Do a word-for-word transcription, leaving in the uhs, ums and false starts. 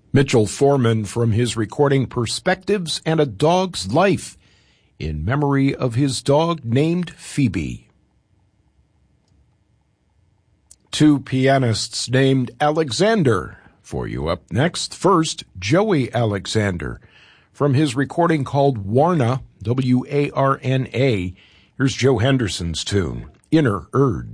Mitchell Foreman from his recording Perspectives and a Dog's Life in memory of his dog named Phoebe. Two pianists named Alexander for you up next. First, Joey Alexander from his recording called Warna, W A R N A. Here's Joe Henderson's tune, Inner Urge.